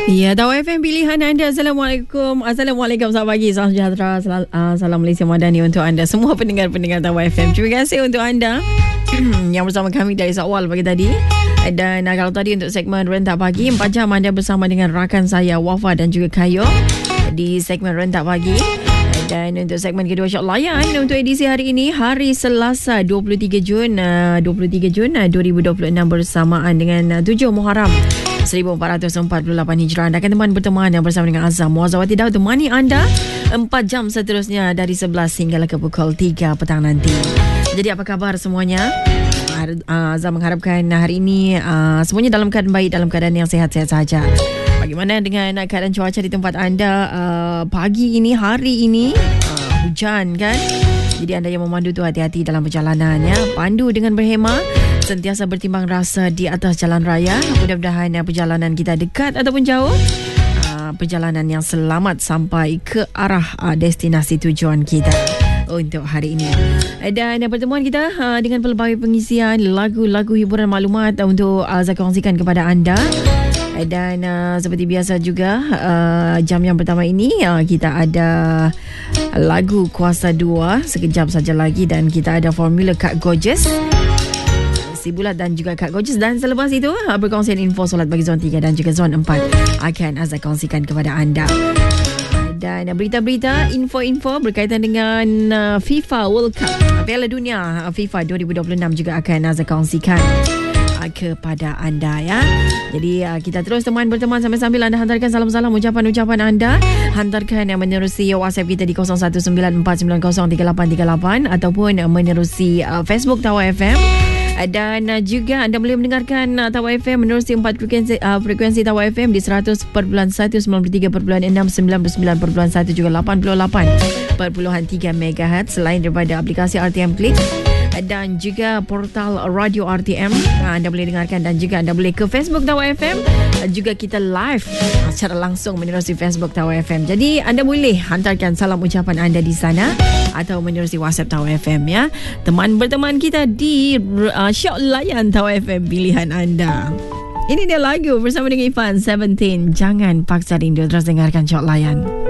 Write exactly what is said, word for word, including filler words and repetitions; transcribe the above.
Ya, Tawa F M pilihan anda. Assalamualaikum. Assalamualaikum, selamat pagi, salam sejahtera, salam, uh, salam Malaysia Madani untuk anda semua pendengar-pendengar Tawa F M. Terima kasih untuk anda yang bersama kami dari awal pagi tadi. Dan uh, kalau tadi untuk segmen Rentak Pagi, empat jam anda bersama dengan rakan saya Wafa dan juga Kayo di segmen Rentak Pagi. Dan untuk segmen kedua Syok Layan untuk edisi hari ini, hari Selasa dua puluh tiga Jun dua puluh tiga Jun dua ribu dua puluh enam bersamaan dengan tujuh Muharram seribu empat ratus empat puluh lapan Hijrah. Anda akan teman berteman bersama dengan Azam Muazzawati Daud temani anda empat jam seterusnya dari sebelas hingga ke pukul tiga petang nanti. Jadi apa khabar semuanya? Azam mengharapkan hari ini uh, semuanya dalam keadaan baik, dalam keadaan yang sehat-sehat saja. Bagaimana dengan keadaan cuaca di tempat anda uh, pagi ini, hari ini? Uh, hujan kan? Jadi anda yang memandu tu hati-hati dalam perjalanan ya. Pandu dengan berhemah, sentiasa bertimbang rasa di atas jalan raya. Mudah-mudahan uh, perjalanan kita dekat ataupun jauh. Uh, perjalanan yang selamat sampai ke arah uh, destinasi tujuan kita untuk hari ini. Dan uh, pertemuan kita uh, dengan pelbagai pengisian lagu-lagu hiburan maklumat uh, untuk uh, saya kongsikan kepada anda. Dan uh, seperti biasa juga uh, jam yang pertama ini uh, kita ada lagu Kuasa dua sekejap saja lagi, dan kita ada formula Kak Gorgeous, Si Bulat dan juga Kak Gorgeous. Dan selepas itu uh, berkongsian info solat bagi zon tiga dan juga zon empat akan Azad kongsikan kepada anda. Dan uh, berita-berita, info-info berkaitan dengan uh, FIFA World Cup, Piala Dunia uh, FIFA dua ribu dua puluh enam juga akan Azad kongsikan kepada anda ya. Jadi uh, kita terus teman berteman sambil-sambil anda hantarkan salam-salam, ucapan-ucapan anda. Hantarkan yang menerusi WhatsApp kita di kosong satu sembilan empat sembilan kosong tiga lapan tiga lapan ataupun uh, menerusi uh, Facebook Tawa F M. Dan uh, juga anda boleh mendengarkan uh, Tawa F M menerusi empat frekuensi, uh, frekuensi Tawa F M di seratus perpuluhan satu, sembilan puluh tiga perpuluhan enam, sembilan puluh sembilan perpuluhan satu juga lapan puluh lapan perpuluhan tiga megahertz. Selain daripada aplikasi R T M Click dan juga portal Radio R T M, anda boleh dengarkan. Dan juga anda boleh ke Facebook Tawa F M. Juga kita live secara langsung menerusi Facebook Tawa F M. Jadi anda boleh hantarkan salam ucapan anda di sana atau menerusi WhatsApp Tawa F M ya. Teman berteman kita di uh, Syok Layan Tawa F M pilihan anda. Ini dia lagu bersama dengan Ivan Seventeen, Jangan Paksa Rindu. Terus dengarkan Syok Layan.